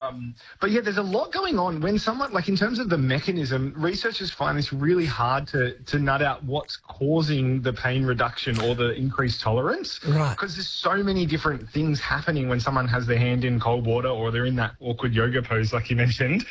But yeah, there's a lot going on when someone, like in terms of the mechanism, researchers find this really hard to nut out what's causing the pain reduction or the increased tolerance. Right. Because there's so many different things happening when someone has their hand in cold water or they're in that awkward yoga pose, like you mentioned.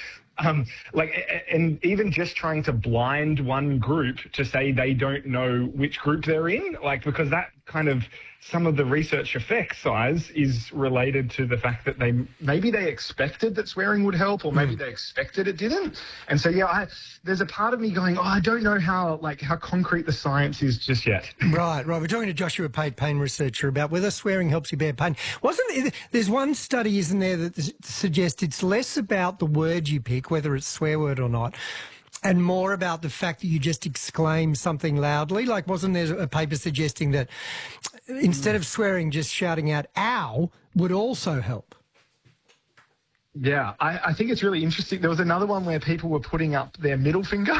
And even just trying to blind one group to say they don't know which group they're in, like, because that kind of, some of the research effect size is related to the fact that maybe they expected that swearing would help, or maybe they expected it didn't. And so, yeah, there's a part of me going, I don't know how concrete the science is just yet. Right. We're talking to Joshua Pate, pain researcher, about whether swearing helps you bear pain. There's one study, isn't there, that suggests it's less about the word you pick, whether it's swear word or not, and more about the fact that you just exclaim something loudly. Like, wasn't there a paper suggesting that instead of swearing, just shouting out "ow" would also help? Yeah, I think it's really interesting. There was another one where people were putting up their middle finger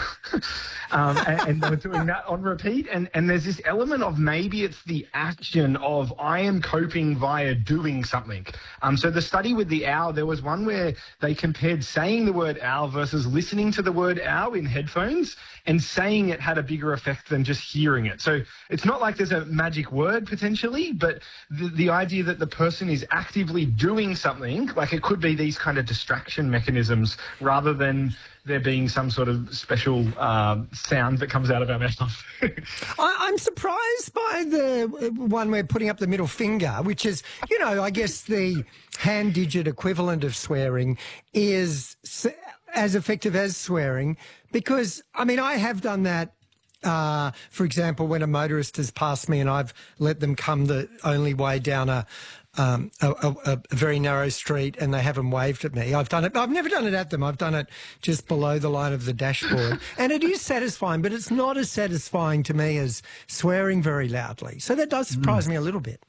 and they were doing that on repeat. And there's this element of maybe it's the action of I am coping via doing something. So the study with the owl, there was one where they compared saying the word owl versus listening to the word owl in headphones, and saying it had a bigger effect than just hearing it. So it's not like there's a magic word potentially, but the idea that the person is actively doing something, like it could be these kind of distraction mechanisms rather than there being some sort of special sound that comes out of our mouth. I'm surprised by the one we're putting up the middle finger, which is, I guess the hand digit equivalent of swearing is as effective as swearing, because, I have done that. For example, when a motorist has passed me and I've let them come the only way down a very narrow street and they haven't waved at me. I've done it. I've never done it at them. I've done it just below the line of the dashboard. And it is satisfying, but it's not as satisfying to me as swearing very loudly. So that does surprise me a little bit.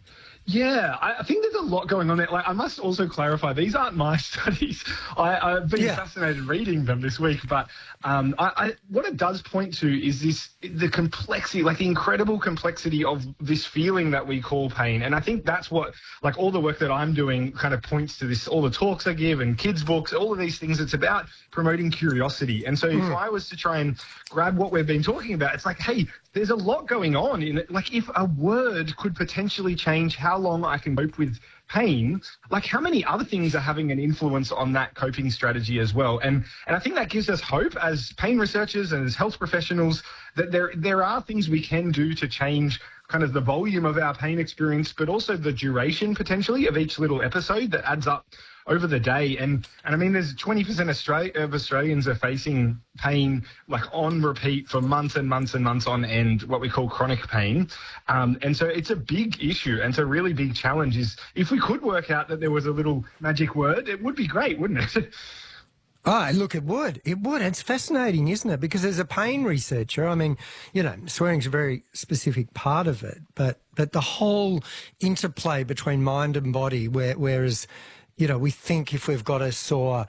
Yeah, I think there's a lot going on there. Like, I must also clarify, these aren't my studies. I've been fascinated reading them this week, but what it does point to is the complexity, like the incredible complexity of this feeling that we call pain. And I think that's what, like, all the work that I'm doing kind of points to this, all the talks I give and kids' books, all of these things, it's about promoting curiosity. And so if I was to try and grab what we've been talking about, it's like, hey, there's a lot going on in it. Like, if a word could potentially change how long I can cope with pain, like how many other things are having an influence on that coping strategy as well? And I think that gives us hope as pain researchers and as health professionals that there are things we can do to change kind of the volume of our pain experience, but also the duration potentially of each little episode that adds up over the day. And there's 20% of Australians are facing pain like on repeat for months and months and months on end, what we call chronic pain. And so it's a big issue, and it's a really big challenge. Is if we could work out that there was a little magic word, it would be great, wouldn't it? Oh, look, it would. It would. It's fascinating, isn't it? Because as a pain researcher, swearing's a very specific part of it, but the whole interplay between mind and body, whereas we think if we've got a sore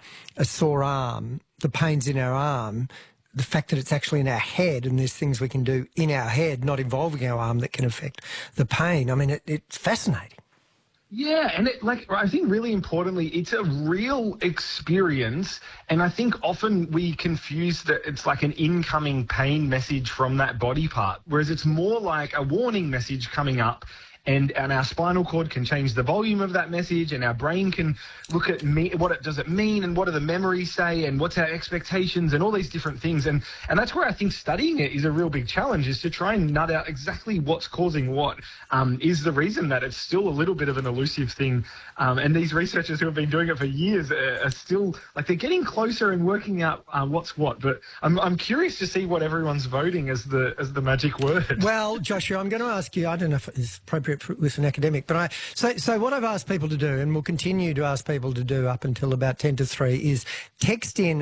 arm, the pain's in our arm, the fact that it's actually in our head and there's things we can do in our head, not involving our arm, that can affect the pain. It's fascinating. Yeah, and I think really importantly, it's a real experience, and I think often we confuse that it's like an incoming pain message from that body part, whereas it's more like a warning message coming up. And our spinal cord can change the volume of that message, and our brain can look at what does it mean, and what do the memories say, and what's our expectations, and all these different things. And that's where I think studying it is a real big challenge, is to try and nut out exactly what's causing what is the reason that it's still a little bit of an elusive thing. And these researchers who have been doing it for years are still, like, they're getting closer and working out what's what. But I'm curious to see what everyone's voting as the magic word. Well, Joshua, I'm going to ask you, I don't know if it's appropriate with an academic, but so what I've asked people to do, and will continue to ask people to do up until about 10 to 3, is text in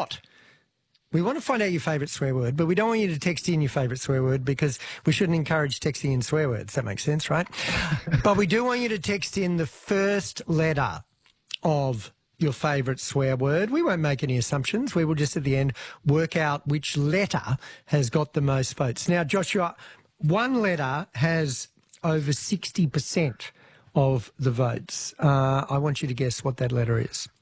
we want to find out your favourite swear word, but we don't want you to text in your favourite swear word because we shouldn't encourage texting in swear words. That makes sense, right? But we do want you to text in the first letter of your favourite swear word. We won't make any assumptions. We will just at the end work out which letter has got the most votes. Now, Joshua, one letter has over 60% of the votes. I want you to guess what that letter is.